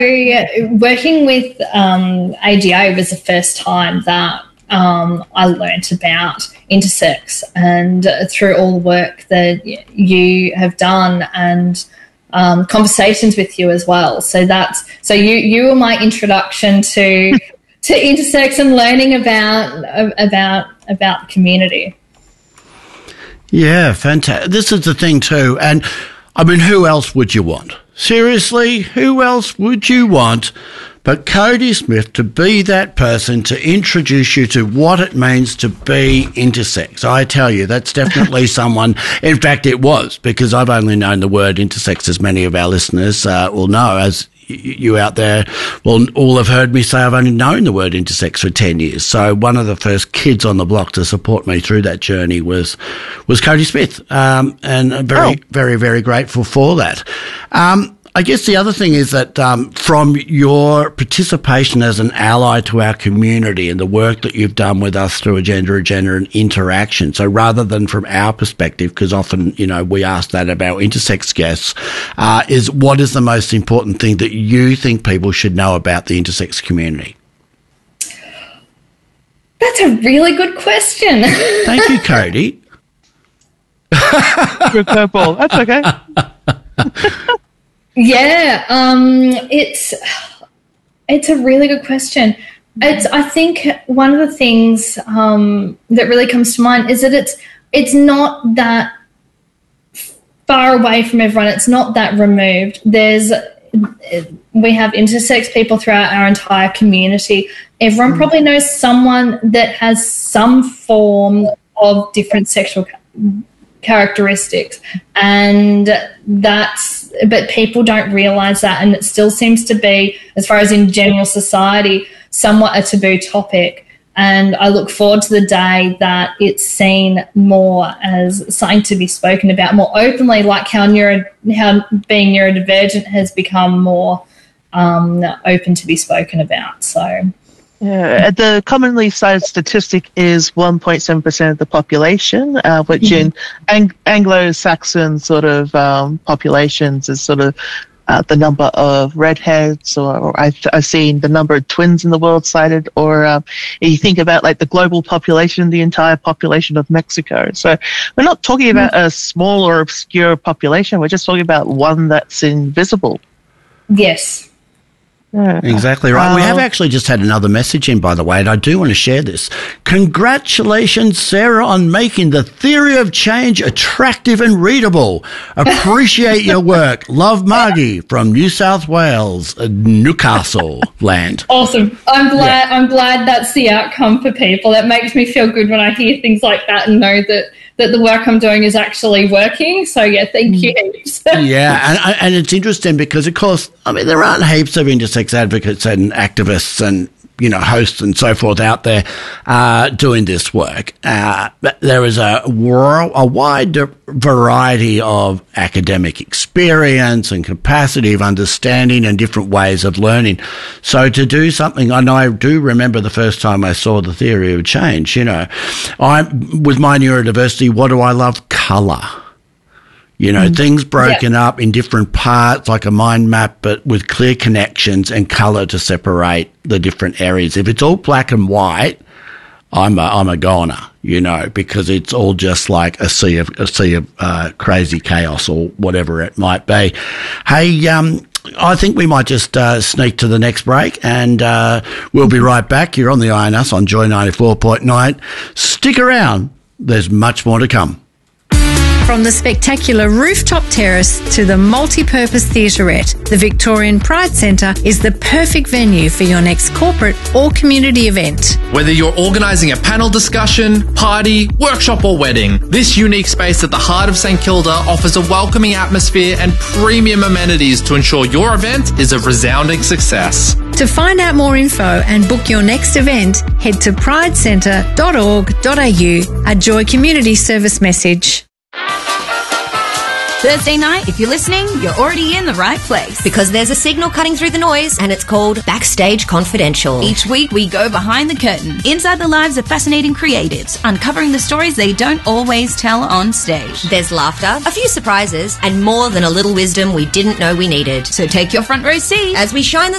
working with AGA was the first time that I learnt about intersex, and through all the work that you have done and conversations with you as well. So you were my introduction to intersex and learning about the community. Yeah, fantastic. This is the thing too, and I mean, who else would you want? Seriously, who else would you want but Cody Smith to be that person to introduce you to what it means to be intersex? I tell you, that's definitely someone. In fact, it was, because I've only known the word intersex, as many of our listeners will know, as you out there will all have heard me say I've only known the word intersex for 10 years. So one of the first kids on the block to support me through that journey was Cody Smith, and I'm very, very grateful for that. I guess the other thing is that from your participation as an ally to our community and the work that you've done with us through Agenda and Interaction, so rather than from our perspective, because often, we ask that of our intersex guests, is what is the most important thing that you think people should know about the intersex community? That's a really good question. Thank you, Cody. Good purple. That's okay. Yeah, it's a really good question. I think one of the things that really comes to mind is that it's not that far away from everyone. It's not that removed. We have intersex people throughout our entire community. Everyone probably knows someone that has some form of different sexual characteristics, but people don't realise that, and it still seems to be, as far as in general society, somewhat a taboo topic. And I look forward to the day that it's seen more as something to be spoken about more openly, like how being neurodivergent has become more open to be spoken about. So. Yeah, the commonly cited statistic is 1.7% of the population, which in Anglo-Saxon sort of populations is sort of the number of redheads, or I've seen the number of twins in the world cited, or you think about like the global population, the entire population of Mexico. So we're not talking about a small or obscure population. We're just talking about one that's invisible. Yes. Yeah. Exactly right. We have actually just had another message in, by the way, and I do want to share this. Congratulations, Sarah, on making the theory of change attractive and readable. Appreciate your work. Love, Margie from New South Wales, Newcastle land. Awesome. I'm glad that's the outcome for people. That makes me feel good when I hear things like that and know that the work I'm doing is actually working. So, yeah, thank you heaps. Yeah, and it's interesting because, of course, I mean, there aren't heaps of intersex advocates and activists and, hosts and so forth out there doing this work. But there is a wide variety of academic experience and capacity of understanding and different ways of learning. So to do something, I do remember the first time I saw the theory of change, with my neurodiversity, what do I love? Colour. Things broken up in different parts, like a mind map, but with clear connections and colour to separate the different areas. If it's all black and white, I'm a goner, because it's all just like a sea of crazy chaos or whatever it might be. Hey, I think we might just sneak to the next break, and we'll be right back. You're on the INS on Joy 94.9. Stick around. There's much more to come. From the spectacular rooftop terrace to the multi-purpose theatrette, the Victorian Pride Centre is the perfect venue for your next corporate or community event. Whether you're organising a panel discussion, party, workshop or wedding, this unique space at the heart of St Kilda offers a welcoming atmosphere and premium amenities to ensure your event is a resounding success. To find out more info and book your next event, head to pridecentre.org.au, a Joy Community Service message. Thursday night, if you're listening, you're already in the right place. Because there's a signal cutting through the noise, and it's called Backstage Confidential. Each week, we go behind the curtain, inside the lives of fascinating creatives, uncovering the stories they don't always tell on stage. There's laughter, a few surprises, and more than a little wisdom we didn't know we needed. So take your front row seat as we shine the